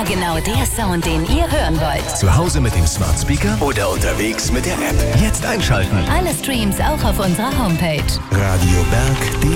Genau der Sound, den ihr hören wollt. Zu Hause mit dem Smart Speaker oder unterwegs mit der App. Jetzt einschalten. Alle Streams auch auf unserer Homepage. radioberg.de